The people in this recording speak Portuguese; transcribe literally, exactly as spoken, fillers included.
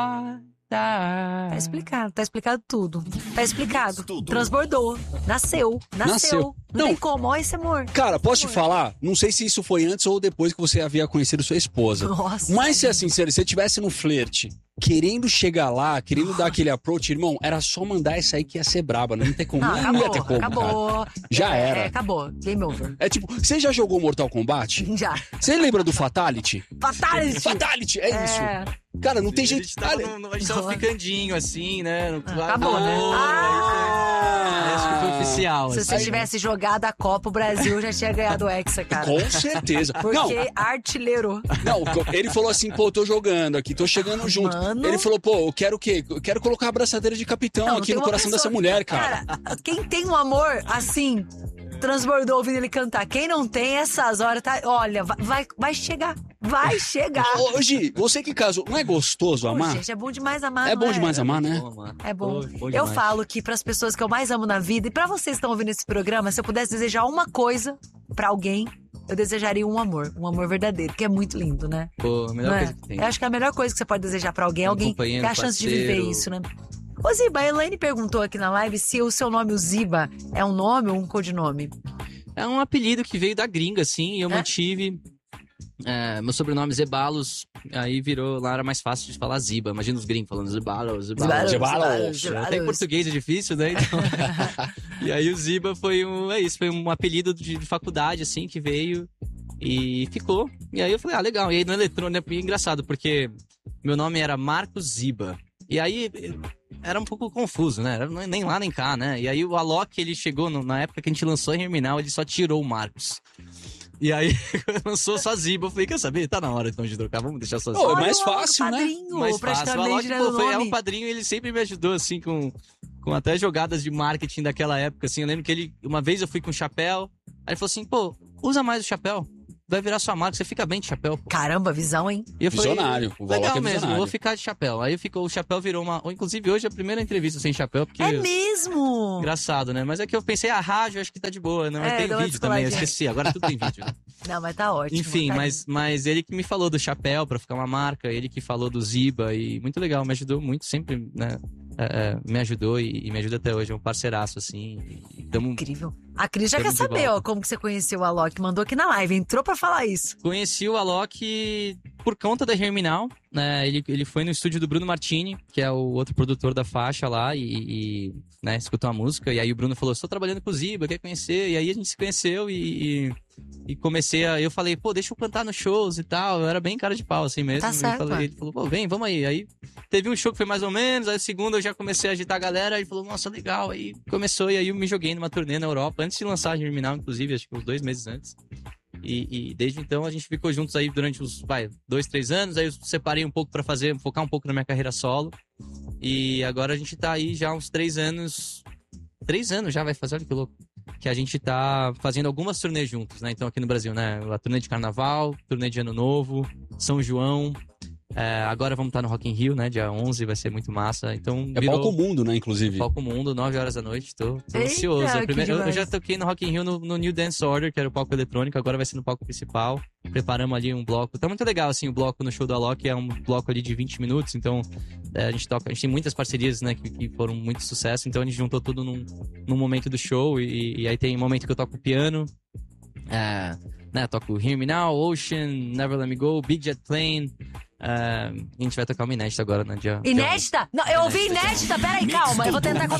Tá explicado, tá explicado tudo. Tá explicado. Tudo. Transbordou. Nasceu. Nasceu. Nasceu. Não, não tem como. Olha esse amor. Cara, posso amor. te falar? Não sei se isso foi antes ou depois que você havia conhecido sua esposa. Nossa. Mas se assim, se você estivesse no flerte, querendo chegar lá, querendo dar aquele approach, irmão, era só mandar essa aí que ia ser braba. Não ia ter como. Não, não, acabou, não ia ter como. Acabou. Cara. Já é, era. É, acabou. Game over. É tipo, você já jogou Mortal Kombat? Já. Você lembra do Fatality? Fatality! Fatality, é, é. isso. Cara, não tem jeito... A gente tava, no, no, a gente tava ficandinho, assim, né? Ah, acabou, né? Ah, acho que foi oficial. Se assim. você tivesse jogado a Copa, o Brasil já tinha ganhado o Hexa, cara. Com certeza. Porque não. artilheiro. Não, ele falou assim, pô, tô jogando aqui, tô chegando junto. Mano. Ele falou, pô, eu quero o quê? Eu quero colocar a braçadeira de capitão não, aqui no coração pessoa... dessa mulher, cara. Cara, quem tem um amor assim... Transbordou ouvindo ele cantar. Quem não tem essas horas, tá? Olha, vai, vai chegar. Vai chegar. Ô, Gi, você que casou, não é gostoso Pô, amar? gente, é bom demais amar. É bom é? demais amar, né? É bom. Bom, bom eu demais. falo que pras pessoas que eu mais amo na vida e pra vocês que estão ouvindo esse programa, se eu pudesse desejar uma coisa pra alguém, eu desejaria um amor. Um amor verdadeiro, que é muito lindo, né? Pô, a melhor não coisa é? que tem. Eu acho que é a melhor coisa que você pode desejar pra alguém, Um alguém ter companheiro, a chance de parceiro. viver isso, né? Ô Ziba, a Elaine perguntou aqui na live se o seu nome, o Ziba, é um nome ou um codinome? É um apelido que veio da gringa, assim, e eu É? mantive. É, meu sobrenome Zebalos, aí virou, lá era mais fácil de falar Ziba. Imagina os gringos falando Zebalos, Zebalos. Zebalos, Zebalos. Até em português é difícil, né? Então... e aí o Ziba foi um, é isso, foi um apelido de, de faculdade, assim, que veio e ficou. E aí eu falei, ah, legal. E aí no eletrônico, é engraçado, porque meu nome era Marcos Ziba. E aí era um pouco confuso, né? Era nem lá nem cá, né? E aí o Alok, ele chegou, no, na época que a gente lançou a Herminal, ele só tirou o Marcos. E aí lançou só Ziba. Eu falei, quer saber? Tá na hora então de trocar, vamos deixar só Ziba. Pô, é Olha mais o fácil, né? padrinho, Mais fácil. O praticamente, Alok, né, pô, do foi, é nome. um padrinho, ele sempre me ajudou, assim, com, com até jogadas de marketing daquela época, assim. Eu lembro que ele, uma vez eu fui com um chapéu, aí ele falou assim, pô, usa mais o chapéu. Vai virar sua marca, você fica bem de chapéu, pô. Caramba, visão, hein? E eu falei, Visionário, o Alok legal é mesmo, visionário. vou ficar de chapéu. Aí ficou, o chapéu virou uma... Inclusive, hoje é a primeira entrevista sem chapéu, porque... É mesmo? Engraçado, né? Mas é que eu pensei, a rádio acho que tá de boa, né? Mas É, tem deu uma vídeo também, eu descoladinha. esqueci. Agora tudo tem vídeo, né? Não, mas tá ótimo. Enfim, tá mas, mas ele que me falou do chapéu pra ficar uma marca, ele que falou do Ziba, e muito legal, me ajudou muito, sempre, né? É, é, me ajudou e, e me ajuda até hoje, é um parceiraço, assim. E tamo, Incrível. A Cris já Tamo quer de saber, volta. ó, como que você conheceu o Alok. Mandou aqui na live, entrou pra falar isso. Conheci o Alok por conta da Herminal, né? Ele, ele foi no estúdio do Bruno Martini, que é o outro produtor da faixa lá, e, e né, escutou a música. E aí o Bruno falou: estou trabalhando com o Ziba, quer conhecer? E aí a gente se conheceu e, e, e comecei a. Eu falei, pô, deixa eu cantar nos shows e tal. Eu era bem cara de pau, assim mesmo. Tá certo, E falei, é. ele falou, pô, vem, vamos aí. Aí teve um show que foi mais ou menos, aí o segundo eu já comecei a agitar a galera. Aí ele falou, nossa, legal. Aí começou, e aí eu me joguei numa turnê na Europa, antes de lançar a Herminal, inclusive, acho que uns dois meses antes. E, e desde então a gente ficou juntos aí durante uns, vai, dois, três anos. Aí eu separei um pouco pra fazer, focar um pouco na minha carreira solo. E agora a gente tá aí já há uns três anos. Três anos já vai fazer, olha que louco. Que a gente tá fazendo algumas turnês juntos, né? Então aqui no Brasil, né? A turnê de Carnaval, turnê de Ano Novo, São João. É, agora vamos estar no Rock in Rio, né? Dia onze, vai ser muito massa. Então, É virou... palco mundo, né, inclusive. Palco Mundo, nove horas da noite, tô, tô Eita, ansioso. A que primeira- eu, eu demais. já toquei no Rock in Rio no, no New Dance Order, que era o palco eletrônico, agora vai ser no palco principal. Preparamos ali um bloco. Tá muito legal, assim, o bloco no show do Alok é um bloco ali de vinte minutos, então é, a gente toca, a gente tem muitas parcerias, né, que, que foram muito sucesso, então a gente juntou tudo num, num momento do show, e, e aí tem um momento que eu toco piano, é, né, toco Hear Me Now, Ocean, Never Let Me Go, Big Jet Plane. Uh, a gente vai tocar uma inédita agora, né? Dia, Inédita? Não, eu ouvi inédita. Peraí, calma. Eu vou tentar